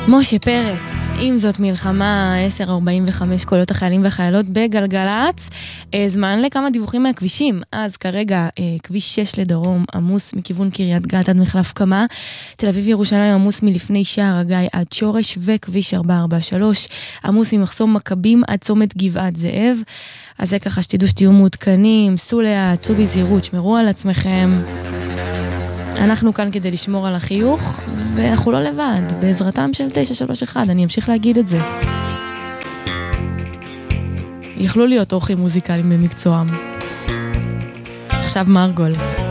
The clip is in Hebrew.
משה פרץ, אם זאת מלחמה, 10:45 קולות החיילים והחיילות בגלגלץ. זמן לכמה דיווחים מהכבישים. אז כרגע כביש 6 לדרום עמוס מכיוון קריית גת עד מחלף קמה, תל אביב ירושלים עמוס מלפני שער הגיא עד שורש, וכביש 443 עמוס ממחסום מכבים עד צומת גבעת זאב. אז זה ככה שתדעו שתהיו מעודכנים, סעו לאט, סעו בזהירות, שמרו על עצמכם. אנחנו כאן כדי לשמור על החיוך, ואנחנו לא לבד, בעזרתם של 931, אני אמשיך להגיד את זה. יכלו להיות אורחים מוזיקליים במקצועם. עכשיו מרגול.